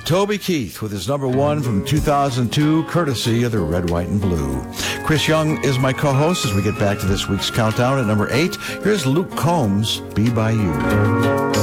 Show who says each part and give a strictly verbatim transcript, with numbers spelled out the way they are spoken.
Speaker 1: Toby Keith with his number one from two thousand two, courtesy of the Red, White, and Blue. Chris Young is my co-host as we get back to this week's countdown at number eight. Here's Luke Combs, Be By You.